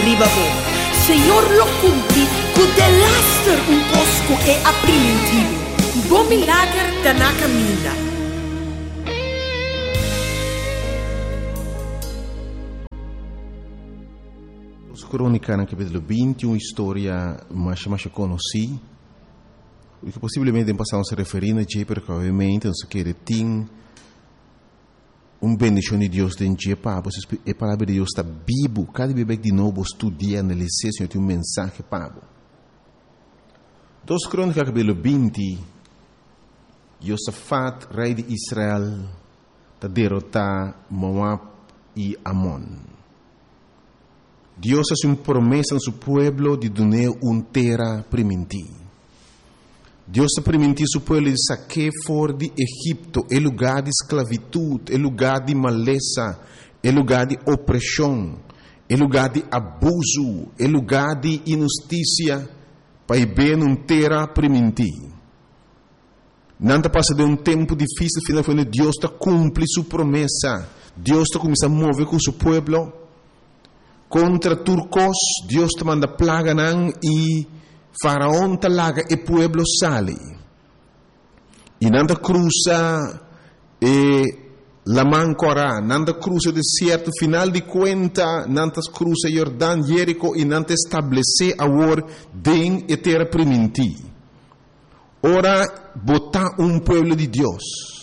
riba bo. Senhor lo cumpri, cu de laster un posco e apprimentivo. Bo milagre da na cammina. Crônica no capítulo 20, uma história mais conhecida, que possivelmente passamos a referir a Jé, porque obviamente nós queremos ter uma bendição de Deus dentro de Jé, a palavra de Deus está viva, cada vez de novo estudia, analisar, Senhor, tem mensagem para você. 2 Crônicas capítulo 20, Josafat, rei de Israel, está derrotar Moab e Amon. Deus hace uma promessa a seu povo de dar uma terra primitiva. Deus permitiu seu povo de saquear fora de Egipto, é lugar de esclavitud, é lugar de maleza, é lugar de opressão, é lugar de abuso, é lugar de injustiça, para ver uma terra primitiva. Não passa de um tempo difícil, finalmente Deus está cumpre sua promessa. Deus está começando a mover com seu povo. Contra turcos, Deus te manda plaga e faraón te laga e pueblo sale. E nanda cruza la mancora, nanda cruza o deserto, final de conta, nanda cruza Jordão, Jerico e nanda estabelece agora den e terra primitiva. Ora, botar pueblo de Deus,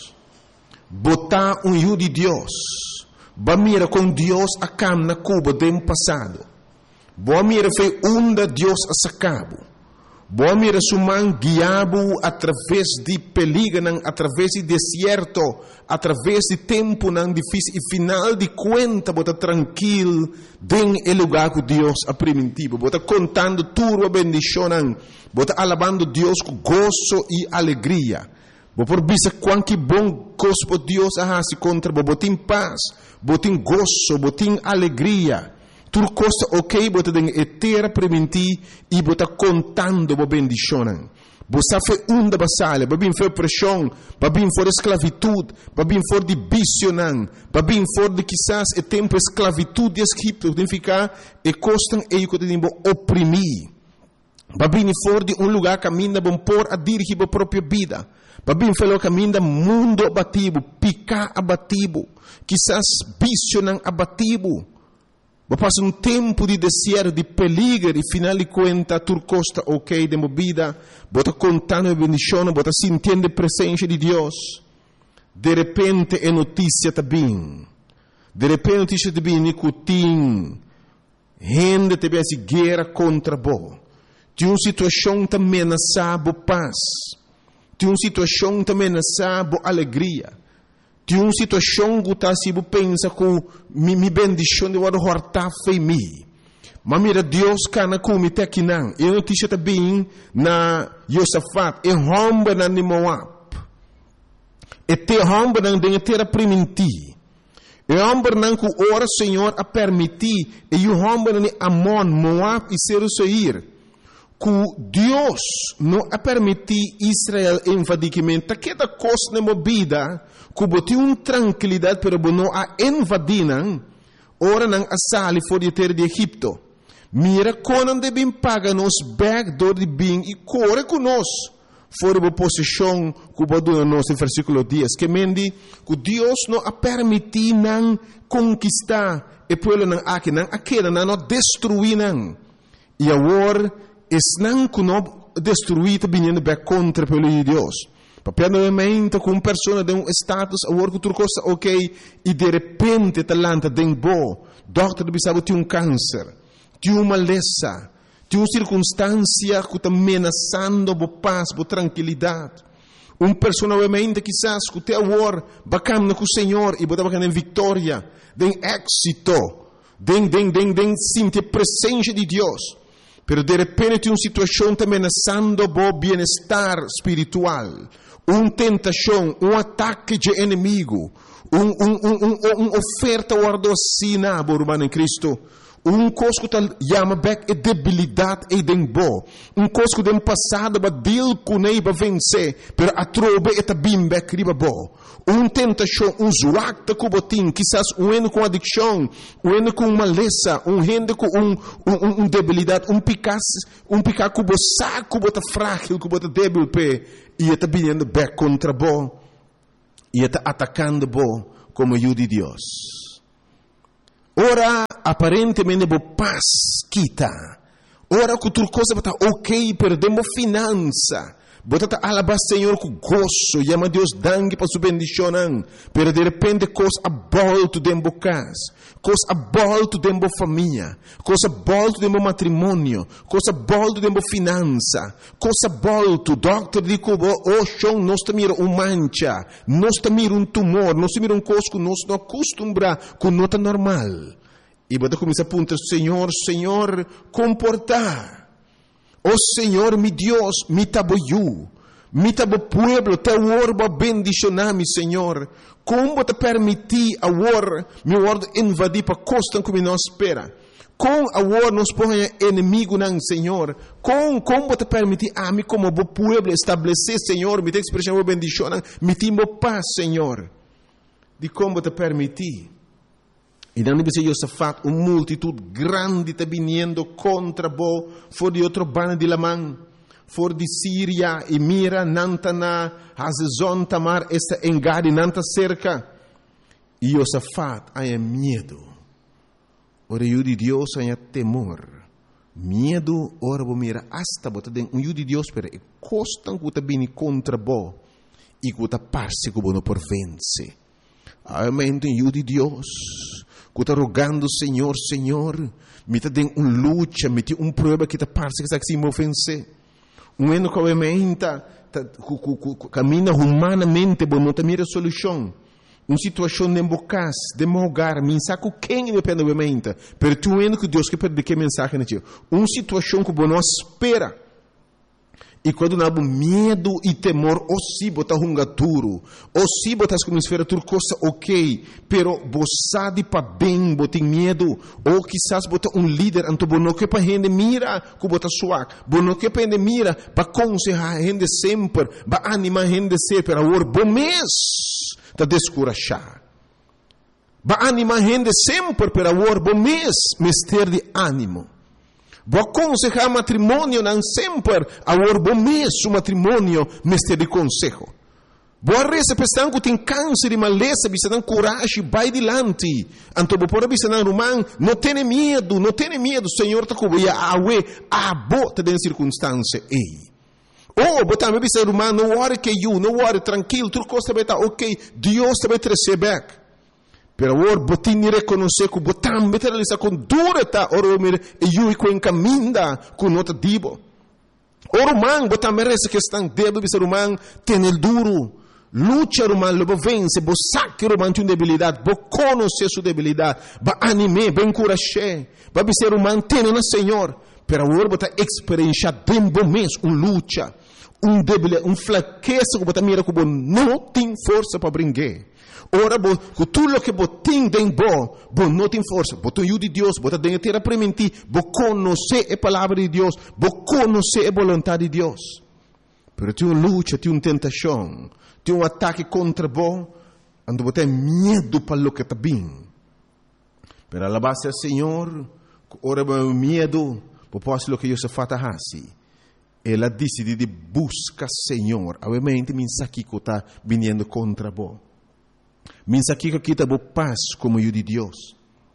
botar hijo de Deus. Ba mira com Deus a cam na Cuba do passado. Ba mira foi onde Deus a sacabo. Ba mira suman guiabo através de peligro, através de deserto, através de tempo não difícil e final de conta bota tranquilo den el lugar que Deus a primitivo. Bota contando tudo a bendição, bota alabando Deus com gozo e alegria. Por bisa quanto bom coisa Deus a se contra botin paz, botin gozo, botin alegria. Tudo coisa ok, bota den eterna primiti e bota contando bo bendição. Bosa fe unda basale, babin fe opressão, babin for esclavitud, babin for de bicionan, babin for de quizás e tempo esclavitud de Egipto, significa e costan e que tem bo oprimir. Babin for de lugar caminha bom por a dirigir a própria vida. Babin felo caminha mundo abativo, picar abativo, quizás visionan abativo. Passa tempo de deserto, de peligro, e final de conta, turcosta ok de movida, bota contando a bendição, bota sentindo a presença de Deus. De repente é notícia também. De repente notícia também, nicotim, gente te vê guerra contra bo. De uma situação também ameaçada paz. De uma situação também ameaçada alegria. De uma situação que está se pensa que me bendição de wado horta foi mi. Mas mira Deus cana com me te não. E notícia também na Josafat e romba na Moab. E te romba na de terra primiti. E romba na que ora Senhor a permitir e o romba na Amon, Moab e Seir. Que Deus não a permitir Israel invadimento, que da coisa na movida, que botou tranquilidade para não a invadir, ora não a sali fora de terra de Egipto. Mira quando devem pagar nos backdoor de bem e corre conosco fora da posição que botou nos no versículo 10, que mendi que Deus não a permitir não conquistar e pueblo não aqui não aquela não destruir não. E agora não que não destruir vindo bem contra o povo de Deus. Papel novamente com uma pessoa de status, agora que tudo coisa ok, e de repente talanta de bo, doctor bisabo tem câncer, tem uma maleza, tem uma circunstância que está ameaçando a paz, a tranquilidade. Uma pessoa novamente quizás que tem agora bacana com o Senhor e bota bacana em vitória, de êxito, de sentir a presença de Deus. Pero de repente tem uma situação também ameaçando o bem-estar espiritual, uma tentação, um ataque de inimigo, uma oferta guardocina, irmão em Cristo, coisa que chama back é debilidade e dembo. Coisa que tem passado para deal com ele para vencer, pero a trobe é também back riba bo. Tentação, zoacta que botin, quizás ano com adicção, ano com maleza, gente com debilidade, picar que bo saco, bota frágil, que bota débil pe, e está vindo back contra bo, e está atacando bo como eu de Deus. Ora, aparentemente, bo paz quita. Ora, que outra coisa está ok, perdemos finança. Bota alabar Senhor com gozo, chama Deus dangue para sua bendição. Pero de repente, coisa abolto dentro da casa, coisa abolto dentro da família, coisa abolto dentro do matrimônio, coisa abolto dentro da finança, coisa abolto. Doctor diz que chão nós mira mancha, nós mira tumor, nós mira coisa que nós não acostumbramos com nota normal. E bota começa a apontar, Senhor, comportar. Senhor, mi Deus, mi tabo pueblo, te orba bendicionar-me, Senhor. Como te permitir agora, meu word invadir para costa como nós espera. Como agora nos põe inimigo não, Senhor. Como te permitir a mim como pueblo estabelecer, Senhor, me te expressão bendição, me timbo paz, Senhor. De como te permitir. E não deve ser Josafat, multitud grande está vindo contra bo, for de outro bando de Lamã, for de Síria, e mira, nantana, Hazezon, Tamar, esta engade, nanta cerca. E Josafat, há medo. Ora, eu de Deus, há temor. Medo, ora, vou mira, hasta, bota dentro, eu de Deus, pero é costan que está vindo contra bo, e que está parce que não por vence. Amém, eu de Deus. Que está rogando, Senhor, me está dando luta, me tem prova que está parece que está se ofencer. Ano que obviamente caminha humanamente, bom, não tem mira solução. Situação de embocas, de mogar, mensagem quem depende obviamente. Pero tu ano que Deus que perde que mensagem não tinha. Situação que bom não espera. E quando nós medo e temor, se botar duro, se botar como esfera tudo coisa ok, pero você de para bem, botar medo, ou quizás botar líder, então não que para gente mira, que botar suave, não que para gente mira, para aconselhar a gente sempre, para animar a gente sempre, para agora bom mês, para descorachar. Para animar a gente sempre, para agora bom mês, ter de ânimo. Vou aconselhar matrimônio não sempre, agora bom mês o matrimônio mestre de conselho. Vou receber que tem câncer e maleza, bisa não coragem, vai adiante. Então vou pôr bisa não romano, não tenha medo, Senhor está cobrindo a bota de circunstância ei. Botar me bisa romano, não worry que não worry tranquilo, tudo coisa vai estar ok, Deus vai te receber. Pero agora, botin reconhecer que botam materializar com dureza, ora me eu com encaminda com nota dibo. Ora man, botam merece que estão débil, bisa romano, tem el duro. Luta romano, lobo vence, bo saque romano tem debilidade, bo conhecer sua debilidade, ba anime, ba encorajar, ba bisa romano tem na Senhor. Pero agora botar experiência dembo mês, luta, debilidade, fraqueza que botar mira que não tem força para brincar. Ora, com tudo que você tem dentro, você não tem força. Você tem de Deus, você tem que ter aprender, você conhecer a palavra de Deus, você conhecer a vontade de Deus. Mas tem uma luta, tem uma tentação, tem um ataque contra você, onde você tem medo para o que está bem. Mas a base do Senhor, ora, o medo, você pode o que você faz assim. Ela decide de buscar o Senhor. Obviamente, mensagem que está vindo contra você. Minsa que aqui está paz como eu de Deus.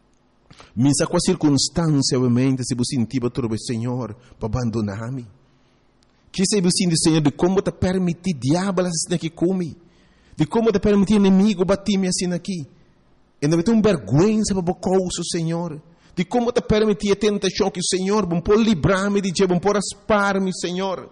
Minsa com a circunstância, obviamente, se você sentir para o Senhor, para abandonar-me. Que se você sentir, Senhor, de como te permitir diabo assim aqui comigo. De como te permitir inimigo bater-me assim aqui. E não vai ter uma vergonha para o coisa, Senhor. De como te permitir a tentação que o Senhor, bom por livrar-me de Deus, bom por aspar-me, Senhor.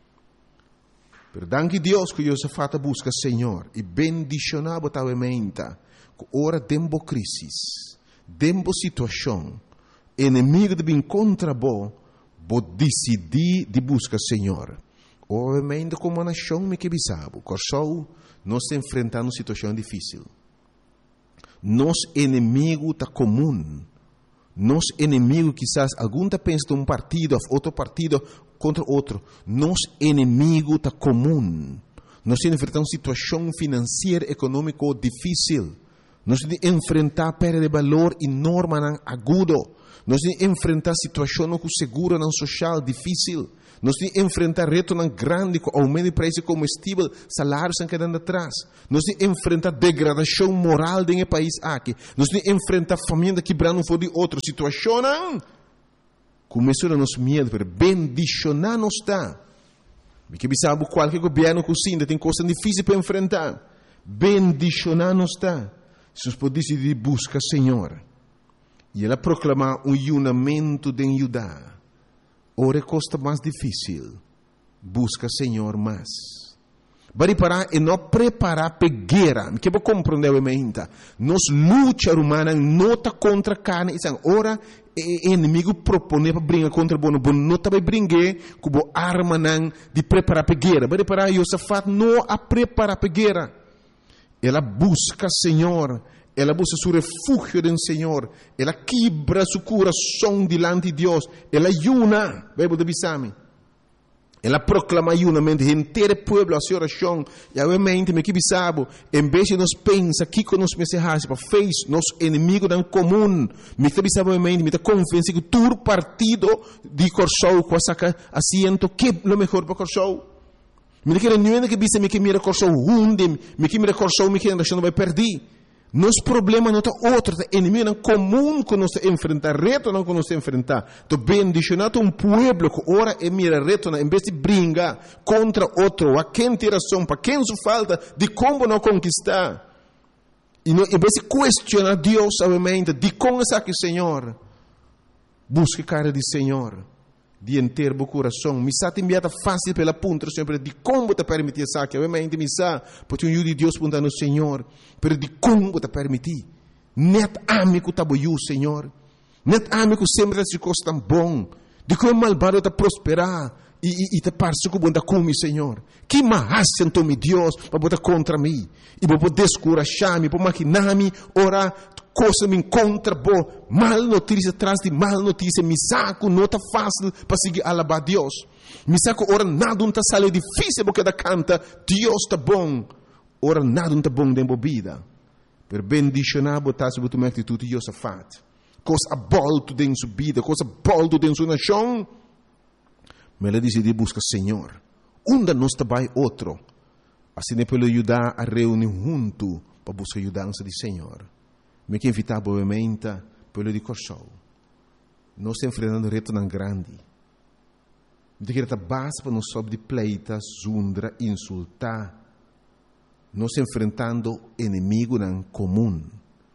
Pero danke Deus que Josafat busca Senhor e bendicionar totalmente que ora dembo crisis, dembo situação, inimigo de vir contra bo decidir de buscar Senhor. Obviamente como a nação me que bisabo, corso nós enfrentando uma situação difícil. Nos inimigo tá comum, Nos inimigos, quizás, algum tá pensa de um partido, outro partido contra outro. Nos inimigo tá comum. Nós enfrentamos uma situação financeira, econômica difícil. Nós enfrentar perda de valor enorme, agudo. Nós enfrentar situação com seguro social difícil. Nós enfrentar reto grande com aumento de preço de combustível, salários estão quedando atrás. Nós enfrentar degradação moral dentro do país aqui. Nós enfrentar família quebrando fora de outra situação. Começou a nos medo, pero bendicionar não está. Porque sabe qualquer governo cozinha tem coisas difíceis para enfrentar. Bendicionar não está. Se nós podemos decidir buscar Senhor. E ela proclamar um unimento de Judá. Ora costa mais difícil. Busca Senhor mais. Bari parar e não preparar para guerra. Que vou compreender realmente. Nos luta humana não está contra carne. Ora o inimigo propõe para brincar contra o bom não está para brincar com a arma de preparar para guerra. Bari parar e Josafat não a preparar para guerra. Ela busca Senhor. Ela busca seu refúgio do Senhor. Ela quebra seu coração diante de Deus. Ela ayuna. Bíblia de Bisame. Ela proclama ayunamento. Inteiro povo a sua oração. E obviamente, me que bisabo. Em vez de nós pensar que com nos mensagens para fez nosso inimigo não comum. Me que bisabo obviamente. Me que confiança que todo partido de Corsou com essa assento que é o melhor para Corsou. Me que não é que bisamo que mira Corsou hunde. Me que mira Corsou me que não vai perder. Nosso problema não está outro, é inimigo não comum que nós enfrentar, reto não que nós enfrentar. Então, bendicionado um povo que ora e mira reto, em vez de brigar contra outro, a quem tem razão, para quem se falta, de como não conquistar. E não, em vez de questionar Deus, obviamente, de como é que Senhor, busque cara de Senhor, de inteiro o coração. Me está enviada fácil pela ponta, sempre de como te permitir isso aqui. Obviamente, me está, porque um de Deus pergunta no Senhor, pero de como te permitir. Net amigo tá boiu, Senhor. Net amigo sempre as coisas tão bom. De como malvado te prosperar e te parece que bom da come, Senhor. Que mais sentou me Deus para botar contra mim e para descorajar-me, para maquinar-me, orar. Coisa me encontra boa, mal notícia atrás de mal notícia, me saco, não está fácil para seguir alabar Deus. Me saco, ora nada não está sale difícil porque da canta, Deus está bom. Ora nada não está bom dentro da vida. Per bendicionar botar sobre uma atitude de Josafat. Coisa abolto dentro sua vida, coisa abolto dentro sua nação. Mas ela decidiu buscar Senhor. Onde não está vai outro. Assim é para ajudar a reunir junto para buscar a ajudança de Senhor. Me que invitar obviamente pelo de Corsou. Nós estamos enfrentando reto tão grande. De que está base para nós sobre de pleita, zundra, insultar. Nós estamos enfrentando inimigo não comum.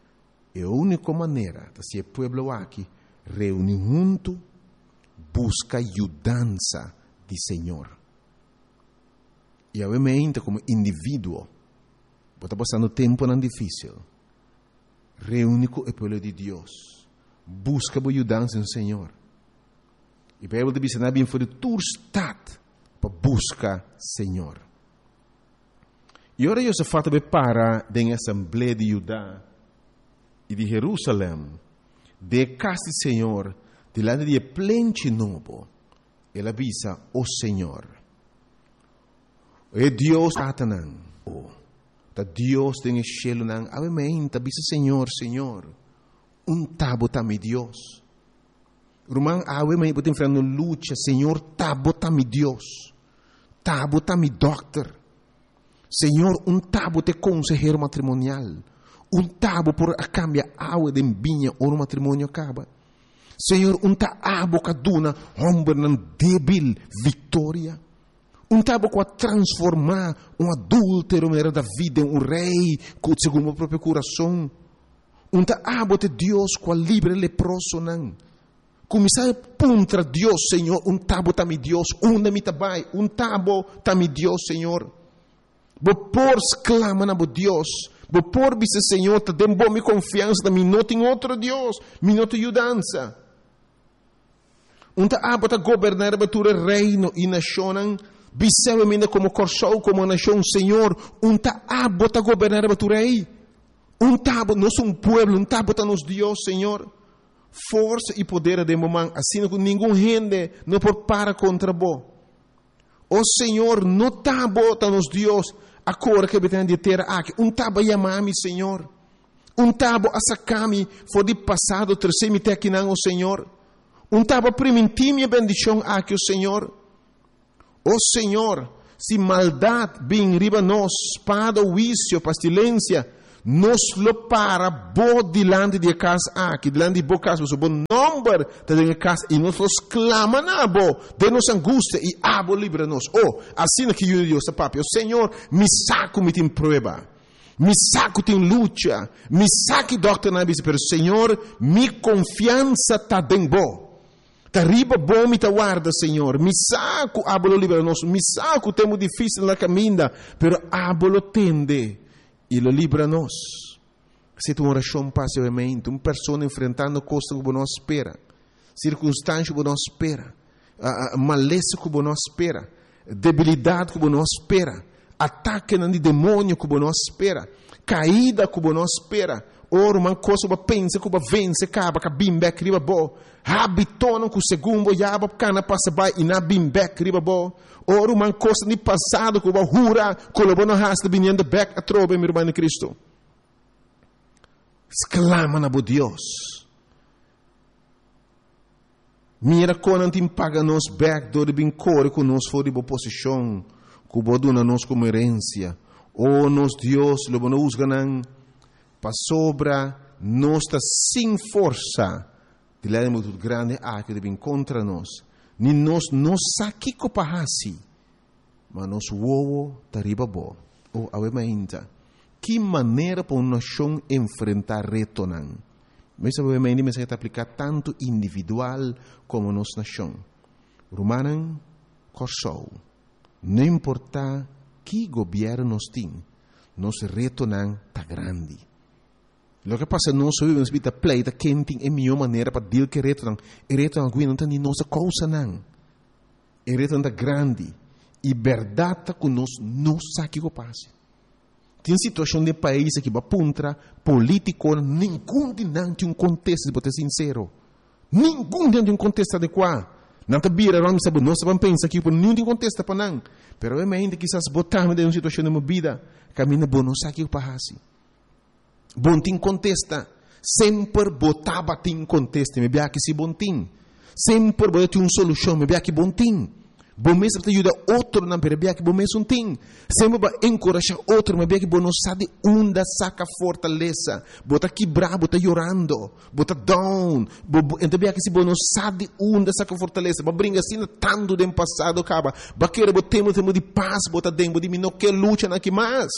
É a única maneira de ser povo aqui reunir junto, busca ajudança de Senhor. E obviamente como indivíduo, está passando tempo não difícil. Reúne com o povo de Deus. Busca a ajudança no Senhor. E a Bíblia diz que bem foi de tua estado para buscar Senhor. E agora Josafat para da Assembleia de Judá e de Jerusalém, de casa do Senhor, delante de plente novo. Ele avisa o Senhor. É Deus Satanás. Deus tem cielo nang obviamente bisa Senhor tabo mi Deus rumang obviamente botem frente luta Senhor tabo mi Deus tabo mi doctor Senhor tabo te consejero matrimonial tabo por a cambia awe de vinha ou matrimônio acaba Senhor abo kaduna hombre nan débil vitória tabo com a transformar adúltero da vida em rei segundo o próprio coração. Tabo de Deus com a livre leproso não. Começar contra Deus, Senhor. Tabo tami Deus. Onde me tabai. Tabo tami Deus, Senhor. Por exclama na Deus. Por bisa Senhor. Te dem bom confiança. Da não tem outro Deus. Me não tem ajudança. Abo ta governar o reino e nação. Bisema mina como Corsou, como nação, Senhor, abo está governar a tu rei. Tabo, nós somos povo, tabo está nos Deus, Senhor. força e poder de mamãe, assim que ninguém gente não pode parar contra bo. O Senhor não está botando nos Deus a cor que tem de ter aqui. Taba chamar-me, Senhor. Taba a sacar-me for de passado, trazer-me até aqui não, o Senhor. Taba permitir minha bendição aqui, o Senhor. O Senhor, se maldade vem riba nós, espada, vício, pestilência, nos lo para bo dilante de casa aqui, dilante de bo casa, o bom número de casa, e nós clama na bo, de nossa angústia, e abo livra-nos. Oh, assim que eu digo, papi, o Senhor, me saco me tem prova, me saco tem luta, me saque doctor na bisa, pero Senhor, mi confiança está dentro bo. Tá riba bom me tá guarda, Senhor. Me saco, abolo livra-nos. Me saco, temos difícil na caminha, pero abolo tende e lo livra-nos. Se tu oração passivamente, uma pessoa enfrentando coisas que não espera, circunstâncias que não espera, maleza que não espera, debilidade que não espera, ataque de demônio que não espera, caída que não espera. Ora, uma coisa que pensa que vence, acaba que bimbek riba bo. Habitona que o segundo yaba cana passa by e na bimbek riba bo. Ora, uma coisa de passado que hura, colabona hasta vinhando back a trobe, meu irmão em Cristo. Exclama na bo Deus. Mira quando te paga nos back do de bincore que nos for de boa posição, que bo dona nos como herência. Oh, nos Deus, lo bono usganan. Para sobra nossa sem força de lá muito grande que deve contra nós nem nós não saque copahasi mas nós uovo tariba bo ou awemainta que maneira para uma nação enfrentar reto nan mas awemainta me se aplicar tanto individual como nossa nação Romanan corsou não importa que governo nos tem nosso reto nan tá grande. Lo que passa não só vivemos vida pleita quenting é melhor maneira para deal que reto não tem nem nossa causa não é reto não grande e verdade que nós não sabe o que passa tem situação de país que va puntra político nenhum de não tem contexto para ser sincero nenhum tem contexto adequado não tá bira não sabe nós vamos pensar que por nenhum tem contexto para não pero é ainda quizás botar-me de uma situação de uma vida caminha bom não sabe o que passa. Bom tim contesta, sempre botava tim contesta, me bia que se bom tim, sempre botava uma solução, me bia que bom tim, bom mesmo te ajuda outro na me bia que bom mesmo tim, sempre vai encorajar outro, me bia que bom não sabe onde saca fortaleza, bota quebrar, bota chorando, bota down, então bia que se bom não sabe onde saca fortaleza, ba brinca assim tanto do passado acaba, ba querer botemos de paz, bota dentro de mim não quer luta na que mais.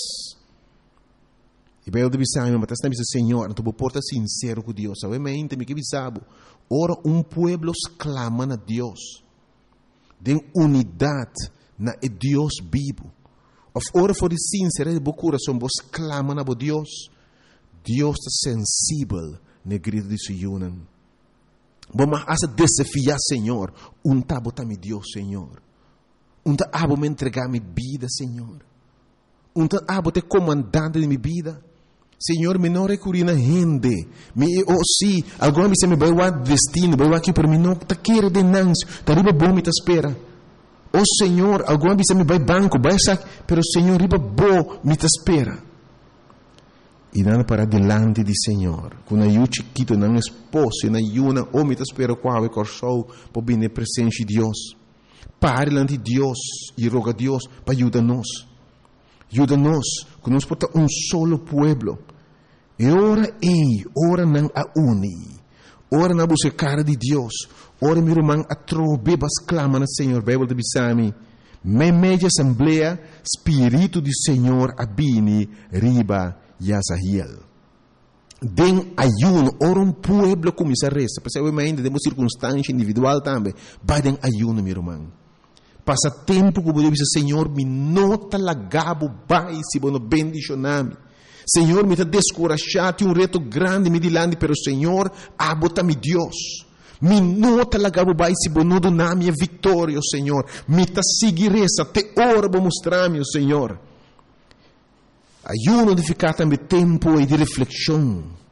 E bem, eu deve saber, mas está dizendo, Senhor, não estou porta sincero com Deus. Sabe, mas entende que sabe. Ora, pueblo clama a Deus. De unidade na Deus vivo. Ora, for sincero de coração, vos clama a Deus. Deus está sensível na grito de Sion. Vamos a desafiar, Senhor. Tabo tá me Deus, Senhor. Tabo me entregar minha vida, Senhor. Tabo te comandante de minha vida. Senhor, me não recorri na gente. Se alguma vez me vai o destino, vai aqui para mim, não está querendo de nanço, está riba bom me espera. Senhor, alguma vez me vai banco, vai sair, pero Senhor, riba bom me espera. E não para delante de Senhor, quando eu chiquito, não esposo, na yuna, me espera qual é corso, para vir na presença de Deus. Pare diante de Deus e roga a Deus para ajudar-nos. Ajuda-nos, que nós podemos solo pueblo. E ora não a uni. Ora não busca cara de Deus. Ora meu irmão a trobebas clama no Senhor. Bíblia de Bisami. Media assembleia, Espírito do Senhor abini riba Yazahiel. Den ayuno, ora pueblo começa a resta. Percebe ainda temos circunstância individual também. Vai den ayuno, meu irmão. Passa tempo que eu dizer, Senhor, me nota lagabo, vai, se bono bendicioname. Senhor, me está descorajado, um reto grande, me dilande, pero Senhor, abota-me Deus. Me nota lagabo, vai, se bono doname a vitória, Senhor. Me está seguiressa, te ora, vou mostrar-me, Senhor. Ayuno de ficar também tempo e de reflexão.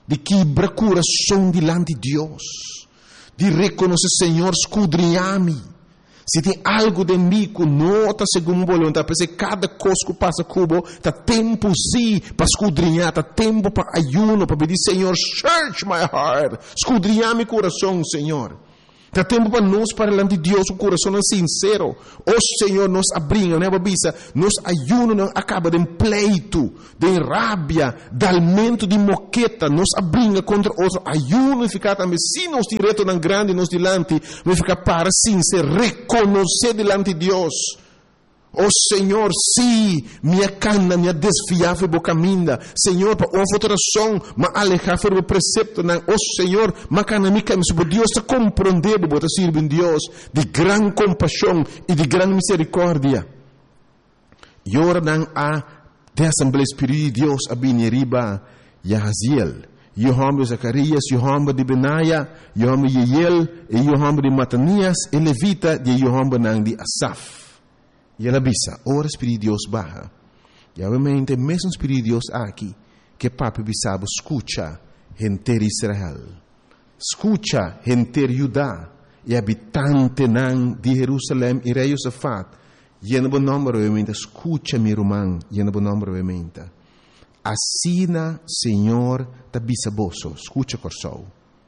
de quebrar coração diante de Deus, de reconhecer, Senhor, escudrinha-me. Se tem algo de mim que não está segundo a vontade, porque cada coisa que passa cubo, está tempo sim para escudrinhar, está tempo para ayuno, para pedir, Senhor, search my heart, escudrinhar meu coração, Senhor. Está tempo para nós, para diante de Deus, o coração é sincero. O Senhor nos abrinha, né, babisa? Nos ayuno não acaba de pleito, de rábia, de alimento de moqueta, nos abrinha contra os ayuno e ficar também, se nos direto não grande, nos dilante, vai ficar para sim, se reconhecer diante de Deus. Oh Senhor, sim, minha cana, minha desviava e boca minda. Senhor, para uma alteração, mas alejar o precepto, não. Oh Senhor, mas cana mica, mas Deus te compreender, bota servir Deus de gran compaixão e de gran misericórdia. E ora não há de Assembleia Espírita de Deus a bineriba Yahaziel, Yohamba de Zacarias, Yohamba de Benaia, Yohamba de Yeiel, e Yohamba de Matanias, e Levita de Yohamba não de Asaf. E ela bisa, ora Espírito de Deus barra. E obviamente, mesmo Espírito de Deus aqui, que papi bisabo, escucha, gente de Israel. Escucha, gente de Judá, e habitante de Jerusalém, e rei Josafat. E no bom nome, obviamente, escucha, meu irmão, e no bom nome, obviamente. Assina, Senhor, da bisaboso, escucha, coração.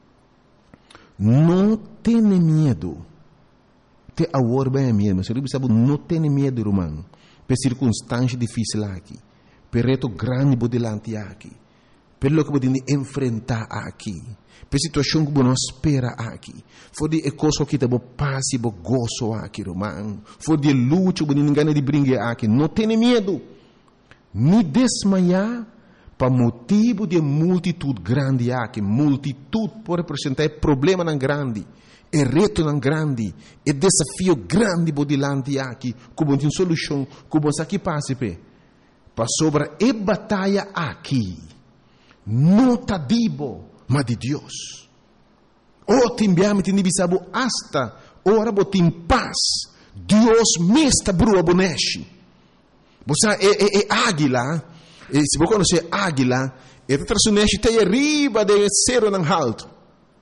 Não tenha medo. Te agora bem mesmo, mas ele sabe não tem medo, irmão, por circunstância difícil aqui, por reto grande por delante aqui, pelo que podemos enfrentar aqui, por situação que não espera aqui, for de coisa que te bo passe, bo gozo aqui, irmão, for de luta que ninguém de brincar aqui, não tem medo, me desmaiar para motivo de multitude grande aqui, multitude pode representar problema não grande. É reto não grande, é desafio grande por delante aqui, como tem solução, como aqui passe para sobre a batalha aqui, não tá dibo, mas de Deus. O timbiame tem bisabo hasta ora botim paz, Deus me está brua boneshi. Você é águila, se você conhecer águila, é traçoneshi tem arriba de cero não alto.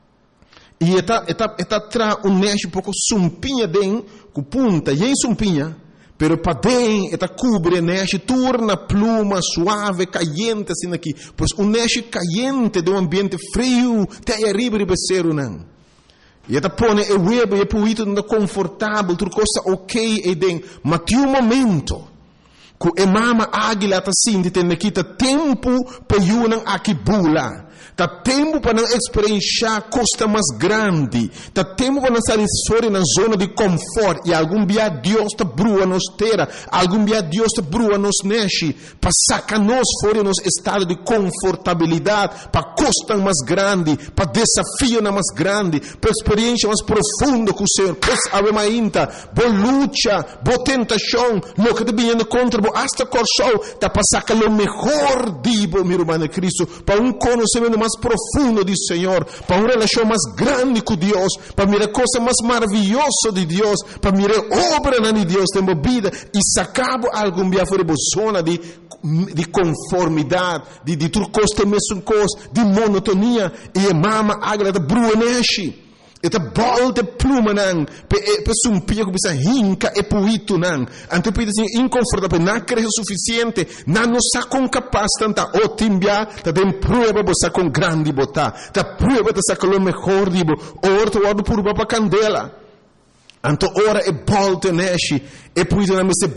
E está tra um neste pouco sumpinha den com punta e em sumpinha, pero para den está cobre neste torna pluma suave caliente assim aqui, pois um neste caliente de um ambiente frio tem arriba de becero não. E está põe o web e puito não confortável, tudo coisa ok e den, mas tem um momento que a mama águila está assim de ter aqui tempo para yunan aqui bula. Tá tempo para não experienciar costa mais grande. Tá tempo para não sair fora na zona de conforto. E algum dia Deus te brua nos terra. Algum dia Deus te brua nos neche. Para sacar nós fora nos estado de confortabilidade. Para costa mais grande. Para desafio mais grande. Para experiência mais profunda com o Senhor. Pois ave mainta. Boa luta. Boa tentação. Lo que te vindo contra. Boa hasta corção. Tá para sacar o melhor dibo, meu irmão de Cristo. Para um conhecimento mais profundo do Senhor, para uma relação mais grande com Deus, para mirar coisa mais maravilhosa de Deus, para mirar obra de Deus na vida e sacar algum dia fora da zona de conformidade, de tudo coisa mesmo coisa, de monotonia e mama águia da bruaneshi. Eta bol de pluma nang, pe sumpia que bisa hinca e puito nang. Anto pide assim inconfortável, não creio suficiente, não sa com capaz tanta o timbia, ta tem prueba bosa com grande bota, ta prueba ta saca lo melhor dibo, orto wado por baba candela. Anto ora e bolte neshi e puito na meste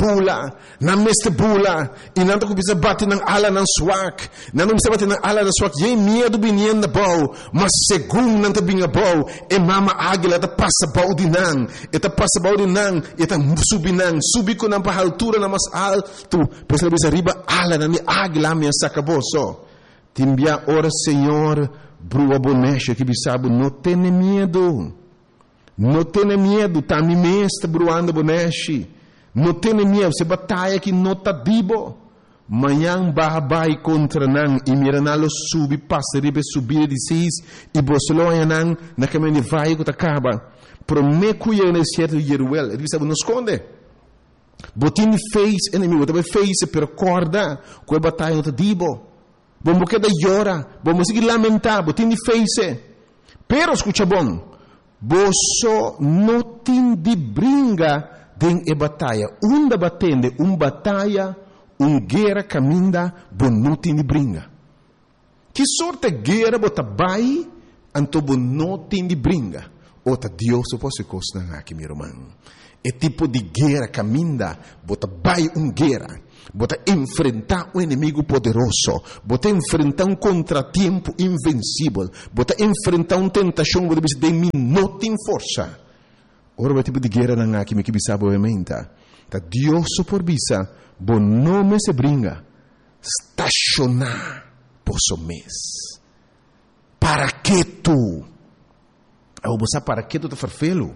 bula e nanto que bisa bate nang ala nang swak nanto bisa bate nang ala nang swak ye medo binien na bau mas segundo nanto binga bau e mama águila ta passa bau di nang e ta passa bau di nang e ta subi ko nang pa altura na mas alto pesa bisa riba ala nang águila minha sacaboso timbia ora Senhor brua bonecha que bisabo não tem medo. Não tenha medo, tá me mesta bruando bonechi. Não tenha medo, se batalha que não tá dibo. Manhã babai contra nan e miranalo subi passa ribe subir de seis e bosloia nan na caminho vai que acaba. Pro me cuia no certo Jeruel, ele sabe não esconde. Botin fez inimigo, também fez per corda, com a batalha não tá dibo. Vamos quedar llorar, vamos seguir lamentar, vos tienes face. Pero escucha bom, vos não tem de brinca den e batalha. Uma batende, batalha, guerra caminha, vos não tem de brinca. Que sorte guerra bota vai, anto vos não tem de brinca. Ota Deus se fosse costa aqui, meu irmão. É tipo de guerra caminha, bota vai guerra. Bota enfrentar um inimigo poderoso, bota enfrentar contratempo invencível, bota enfrentar tentação, bota dizer de mim não tem força. Ora o tipo de guerra não há que me sabe obviamente. Tá Deus por bisa, bom nome se brinca, estacionar posso mês. Para que tu? Eu vou saber para que tu te farfelo?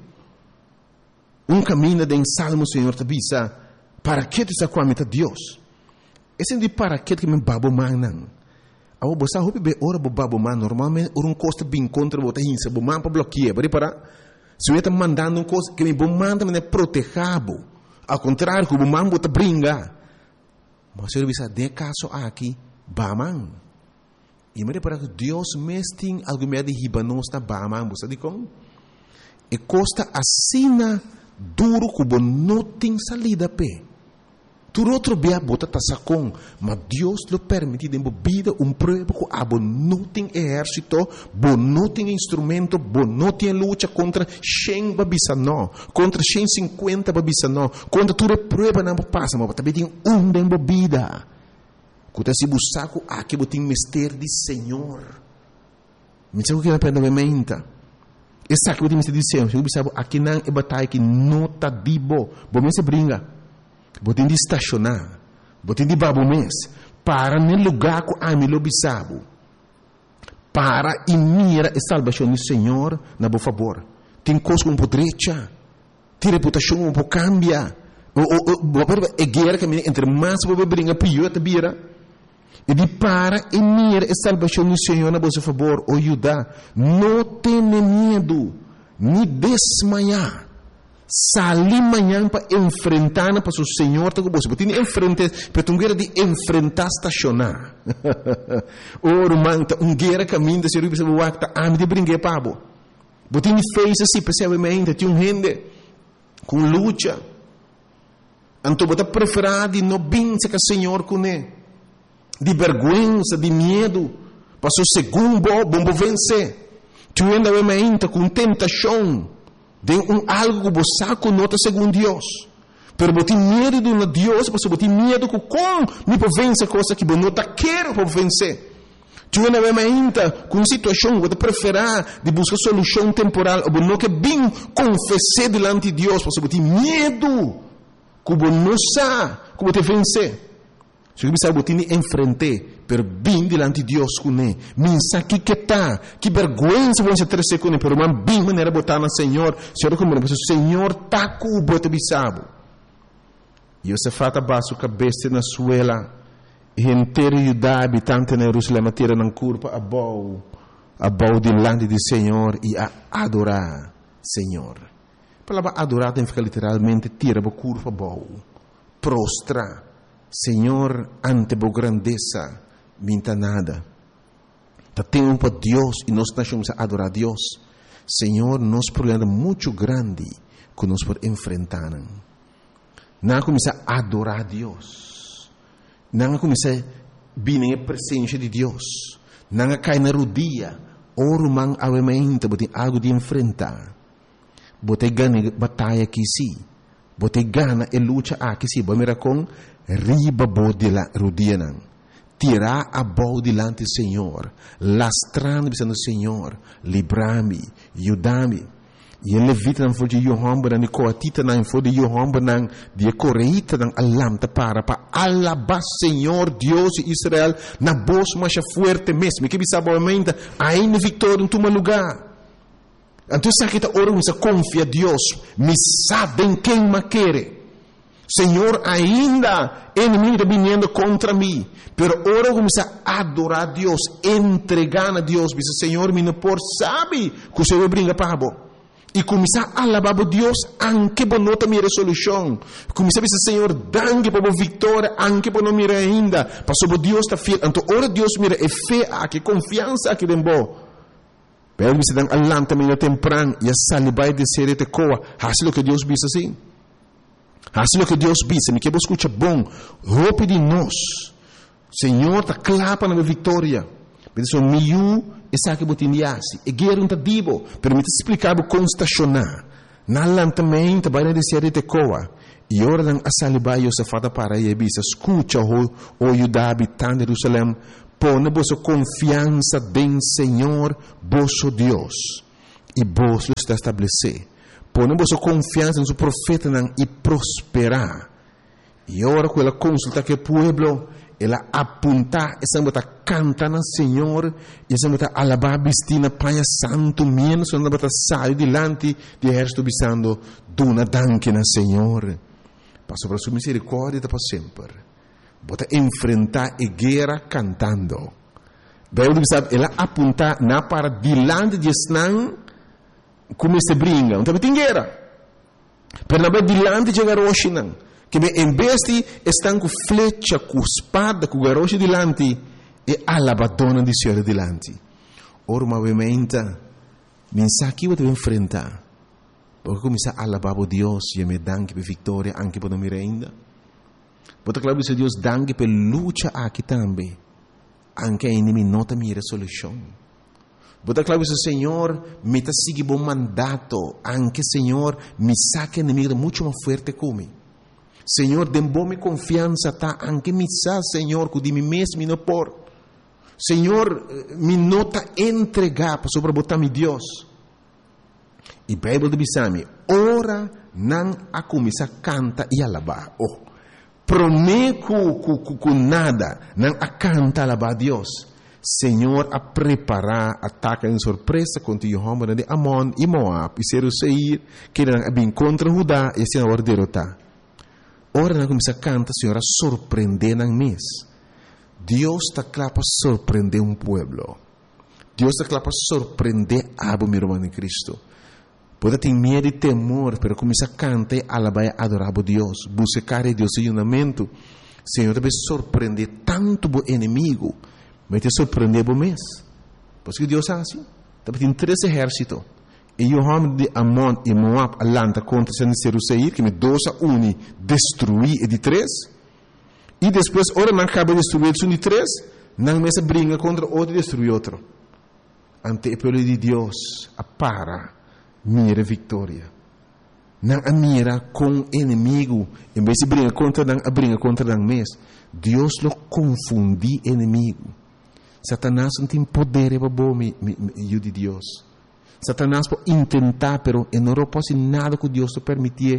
Caminho de Salmo Senhor te bisa. Para que tu está com a meta Deus? Esse é de para que me babo manan. Ao você hope be ora bo babo man normalmente ora costa bem contra bota hinsa bo man para bloquear, para se eu está mandando coisa que me bo manda me protegabo. Ao contrário, que bo man bota brinca. Mas se eu bisa de caso aqui baman. E me para que Deus mesting algo me de hibanos na baman, você diz como? E costa assina duro que bo não tem salida pe. Tu outro bea bota tasacon, mas Deus lhe permite de vida prova que abo não tem exército, bo não tem instrumento, bo não tem luta contra 100 babisano, contra 150 babisano, contra tudo prova não passa, mas também tem de vida. Quando se busca aqui botem mistério de Senhor. Me sabe o que é pena mementa? Essa que botem mistério de Senhor, se sabe aqui não é batalha que não tá dibo, bo me se brinca. Botem de estacionar, botem de babo mês, para no lugar que a mim lobisabo, para e mira a salvação do Senhor na boa favor. Tem coisa com podrecha, tem reputação com cambia, é guerra que entre mais você brinca pior te vira. E de para e mira a salvação do Senhor na boa favor, o Judá, não tenha medo, nem desmaiar. Salir amanhã para enfrentar para o Senhor, tá com você. Você tem que enfrentar, para tu guerra de enfrentar estacionar. Ora, manta, guerra caminho de ser o bispo wakta, ame de brincar pabo. Você tem que fazer assim, percebe? Tem gente com luta. Então você preferir de não vencer com o Senhor com ele, de vergonha, de medo, para o segundo bom vencer. Tu ainda com tentação. De algo que você conota segundo Deus. Pero você tem medo de um Deus, você tem medo que como me pode vencer coisa que você não quer para vencer. Tu não vê ainda com situação que você prefere de buscar solução temporal, ou não que bem confessar diante de Deus, você tem medo que você não sabe como te vencer. Se você sabe, você tem que enfrentar, pero bem diante de Deus com ele. Minsa que tá, que vergonha se você trazer com ele, pero man bem maneira botar no Senhor. Senhor como o Senhor tá com o bote bisabo. E você fata baixo cabeça na suela, e inteiro Judá habitante na Jerusalém tira na curva a bau diante do Senhor e a adorar Senhor. A palavra adorar tem que ficar literalmente tira a curva bau, prostra. Senhor, ante a grandeza, minta nada. Tá tempo para Deus e nós estamos a adorar a Deus. Senhor, nós problema muito grande que nós podemos enfrentar. Não começar a adorar a Deus. Não começar a vir a presença de Deus. Não cair na rodilha. Oro man avemento, botem algo de enfrentar. Botem ganha batalha aqui sim. Botem gana e luta aqui sim. Bom, mira com riba bode la rodilha não. Tirar a boa diante do Senhor, lastrando pensando no Senhor, livrar-me, ajudar-me. E ele levita não foi de Yohamba, não coatita não foi de Yohamba, não de correita não alamta para alabar Senhor Deus de Israel na voz mais forte mesmo. Que bisa boamente ainda vitória em teu lugar. Então se aqui tá orando, se confia Deus, me sabe quem me quer. Senhor, ainda inimigo está vindo contra mim, pero ora começa a adorar a Deus, entregar a Deus, diz Senhor, me não por sabe que o Senhor brinca para bo. E começar a alabar a Deus, anche por não ter resolução. Começar a dizer, Senhor, dangue por a vitória, anche por não mirar ainda. Passou Deus está fiel. Então, ora Deus mira, é fé aqui, confiança aqui dentro. Pero você dá alanta meio temprano, e a salibai de ser te coa. Assim o que Deus diz assim. Assim o que Deus diz, me que você escuta bom, roupa de nós. Senhor, está clapa na vitória. Mas o miu essa que botindiasi. E guerra um tadibo, permite explicar o como estacionar. Na lantamento, vai na descer te coa. E ora dan a salibai o safada para e bisa, escuta o Judá habitante de Jerusalém, põe vossa confiança em Senhor, vosso Deus, e vos lo está estabelecer. Põe vossa confiança no profeta e prosperar. E ora com ela consulta que o povo ela apunta, essa bota canta na Senhor, essa bota alabar bistina Pai Santo, menos essa bota sai dilante de exército bisando, duna danke na Senhor. Passo para sua misericórdia para sempre. Bota enfrentar a guerra cantando. Bem, ela apunta na para dilante de Snan, como se brinca, então tem guerra. Pero na dilante de Garoshinan. Que em vez de estar com flecha, com espada, com garoche dilante, e alabadona de Senhor dilante. Ora, obviamente, mensagem que eu devo enfrentar. Porque começar a alabar a Deus, e me danke por vitória, anche por não me ainda. Porque claro que Deus danke por luta aqui também, anche a inimigo não tem resolução. Porque claro que o Senhor me está seguindo bom mandato, anche Senhor me saque inimigo muito mais forte como. Senhor, dê-me confiança, tá? Anche me sa, Senhor, que de mim mesmo não por. Senhor, me nota entregar para sobrebotar meu Deus. E a Bíblia diz me, ora não a começar a cantar e alabar. Oh, prometo com nada, não a cantar e alabar a Deus. Senhor, a preparar ataque em surpresa contra Jehová de Amon e Moab e Seir, que não bem contra Judá e assim a hora derrotar. Ora não começa a cantar, Senhor, a surpreender na mês. Deus está claro para surpreender um povo. Deus está claro para surpreender a meu irmão em Cristo. Pode ter medo e temor, mas começa a cantar e alabar e adorar a Deus. Buscar a Deus em unamento. Senhor, deve surpreender tanto o inimigo, mas te surpreender o mês. Por isso que Deus é assim. Deve ter 3 exércitos. E o homem de Amon e Moab alanta contra Seir, que me 2-1 destruir e de 3. E depois, ora não acaba de destruir o de 3, não mais briga contra outro e destruir outro. Ante o povo de Deus, para, mira vitória. Não a mira com inimigo, em vez de briga contra não mês. Deus lo confundi inimigo. Satanás não tem poder para bom de Deus. Satanás pode tentar, pero não pode nada que Deus te permitir.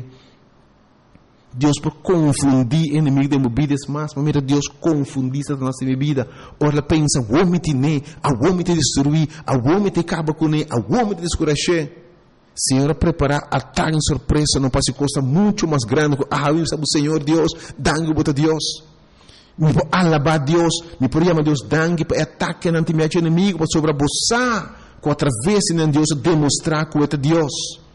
Deus pode confundir o inimigo de movidas mais, mas mira, Deus confundir Satanás de minha vida. Ora, pensa, o homem te ne, o homem te destruir, o homem te acaba com ele, o homem te descuracher. Senhor, preparar ataque em surpresa, não pode coisa muito mais grande. Eu sabe o Senhor Deus, dangue para Deus. Me pode alabar Deus, me pode chamar Deus, dangue para ataque ante meu inimigo, para sobreabusar. Com através de Deus demonstrar que é Deus.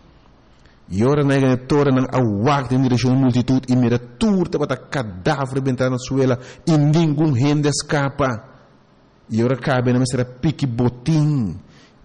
E ora na ganhatora não aguarda em direção à multitude e mira turta para cadáver bentar na suela e nenhum rende escapa. E ora cabe na mestra pique botim,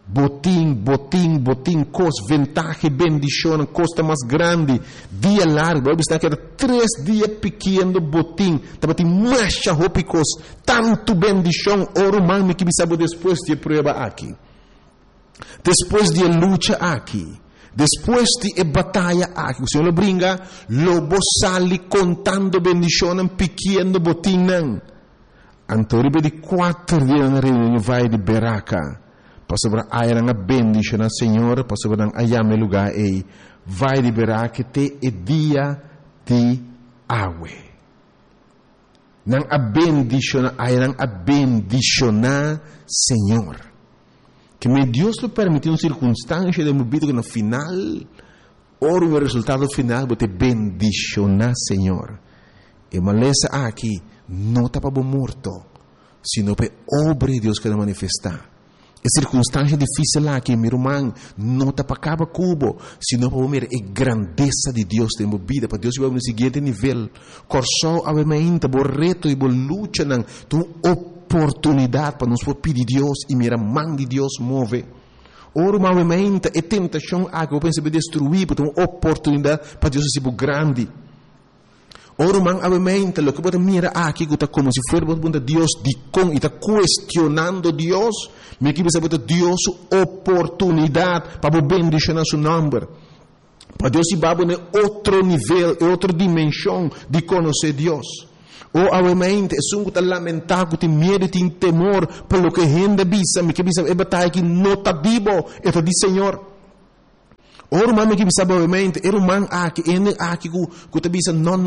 cos ventaja bendição, costa mais grande, dia largo, está que era 3 dias pequeno botim, estava tem marcha roupa tanto bendição, ora humano que sabe depois de prova aqui. Depois de luta aqui, depois de batalha aqui, o Senhor brinca, lobo sali contando bendição pequeno botinho. Antoribe de 4 dias na reunião vai de Beraca, para sobre a na bendição na Senhor, para sobre a ayame lugar aí, vai de Beraca te e dia de água. Nang a bendição, a bendicionar Senhor. Que me Deus lhe permitiu uma circunstância de minha vida que no final, ora o resultado final, vou te bendicionar, Senhor. E maleza aqui, não está para morto, sino para obra de Deus que vai manifestar. É circunstância difícil lá que meu irmão não está para acabar cubo, senão para ver a grandeza de Deus em minha vida, para Deus vai no seguinte nível. Corso obviamente, bo reto e bo luta não, tu oportunidade para nos pedir Deus e mira mão de Deus move. Ora, obviamente, a tentação que eu penso destruir, porque uma oportunidade para Deus ser grande. Ora, obviamente, o que você mira aqui, está como se fosse Deus de com e está questionando Deus, mas que você vai Deus oportunidade para bendicionar seu nome. Para Deus ir para outro nível, outra dimensão de conhecer Deus. Ou, obviamente, é um que lamentar, que tem medo, tem temor, pelo que rende bisa, mas que bisa é batalha que não está vivo, é de Senhor. Ora, mami que bisa obviamente, era man aqui, que te bisa, não,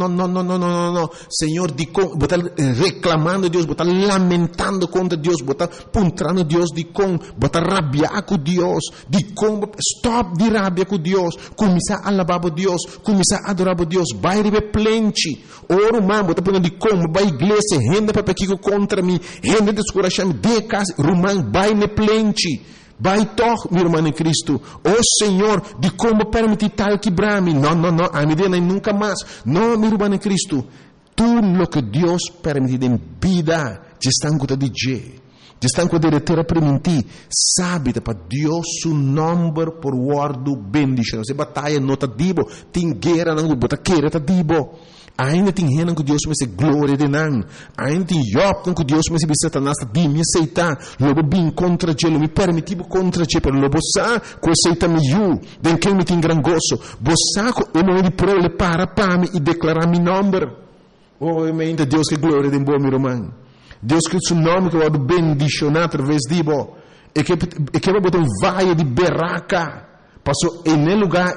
Senhor, de com, botar reclamando Deus, botar lamentando contra Deus, botar puntrando Deus de com, botar rabiar com Deus, de com, stop de rabia com Deus, começar a alabar Deus, começar a adorar Deus, vai receber plente. Ora, man, botar punando de com, vai igreja, renda para pequeno contra mim, renda descoração, de casa, rumang, vai ne plente. Vai toch, meu irmão em Cristo. Oh Senhor, de como permitir tal quebrar-me? Não, a minha vida nunca mais. Não, meu irmão em Cristo. Tudo o que Deus permite em vida, já está com de Deus. Já está com de ter a permitir. Sabe, para Deus, o nome por guardo bendição. Se batalha não está dibo, tem guerra não bota queira está dibo. Ainda tem renan que Deus me se glória de nan. Ainda tem Job que Deus me se Satanás de me aceitar. Logo bem contra ele, me permitivo contra ele, pero logo sa que aceita me you, den que me tem gran gozo. Bossa ko eu me pro le para me e declarar meu nome. Oh, ainda Deus que glória de bom meu irmão. Deus que o seu nome que vai bendicionar através de bo. E que vai botar vaia de beraca. Passou em lugar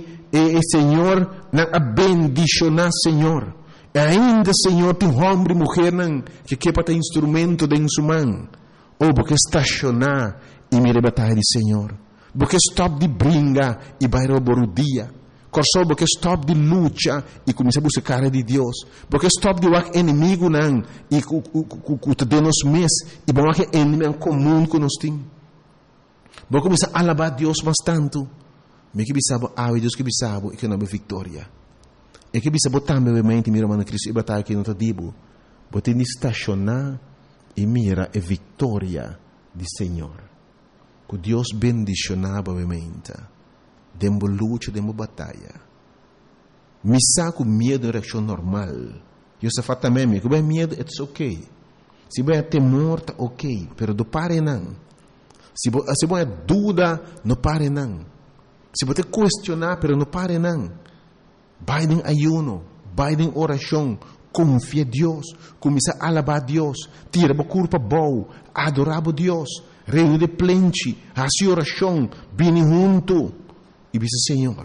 Senhor, a bendicionar, Senhor. E ainda, Senhor, tem homem e mulher que quer ter instrumento de sua mão. Ou porque estacionar e me batalha de Senhor. Porque stop de brinca e vai roubar o dia. Corso porque stop de luta e começa a buscar de Deus. Porque stop de o inimigo não e que te nos mês e bom que inimigo comum que nós temos. Porque começa a alabar Deus bastante. Me que bisabo Deus que bisabo e que não é vitória. E que bisabo também obviamente mira mano Cristo e batalha que não está dibo. Bote ni estacionar e mira a vitória do Senhor. Que Deus bendicionava obviamente. Dembo luta, dembo batalha. Me saco medo é reação normal. Eu só faço também que bem medo it's okay. Se vai temor tá ok, pero do pare não. Se vai dúvida não pare não. Se você questionar, pero não pare não. Vai em ayuno, vai em oração, confia em Deus, começa a alabar a Deus, tira a culpa boa, adorar a Deus, reino de plente, a sua oração, bem junto. E diz, Senhor,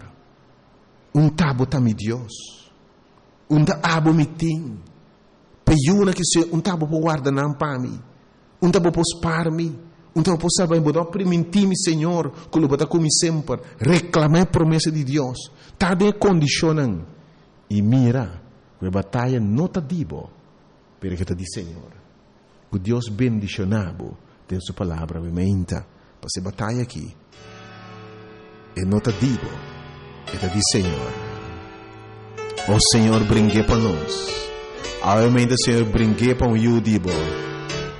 tabo tá me Deus, tabo me tem, peiuna que se tabo por guardar não para mim, tabo por spar me. Então, eu posso saber, eu permitir-me, Senhor, que eu vou como sempre, reclamar a promessa de Deus. Está de condicionando. E mira, que a batalha não está dibo, porque está de Senhor. Que Deus bendicionado tem sua palavra, obviamente, para essa batalha aqui. E não está dibo, está de Senhor. O Senhor brinque para nós. Obviamente, o Senhor brinque para o dibo.